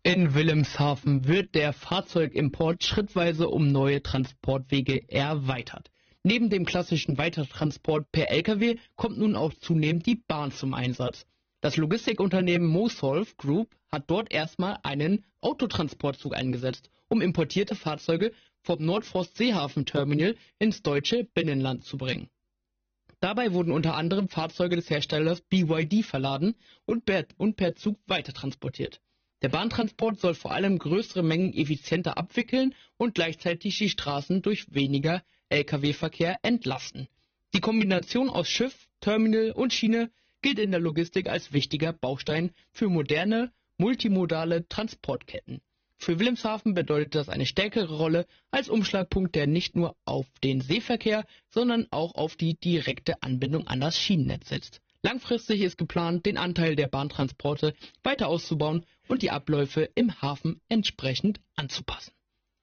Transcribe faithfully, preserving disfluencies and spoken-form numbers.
In Wilhelmshaven wird der Fahrzeugimport schrittweise um neue Transportwege erweitert. Neben dem klassischen Weitertransport per L K W kommt nun auch zunehmend die Bahn zum Einsatz. Das Logistikunternehmen Mosolv Group hat dort erstmal einen Autotransportzug eingesetzt, um importierte Fahrzeuge vom Nordfrost-Seehafen-Terminal ins deutsche Binnenland zu bringen. Dabei wurden unter anderem Fahrzeuge des Herstellers B Y D verladen und per, und per Zug weitertransportiert. Der Bahntransport soll vor allem größere Mengen effizienter abwickeln und gleichzeitig die Straßen durch weniger L K W-Verkehr entlasten. Die Kombination aus Schiff, Terminal und Schiene gilt in der Logistik als wichtiger Baustein für moderne, multimodale Transportketten. Für Wilhelmshaven bedeutet das eine stärkere Rolle als Umschlagpunkt, der nicht nur auf den Seeverkehr, sondern auch auf die direkte Anbindung an das Schienennetz setzt. Langfristig ist geplant, den Anteil der Bahntransporte weiter auszubauen und die Abläufe im Hafen entsprechend anzupassen.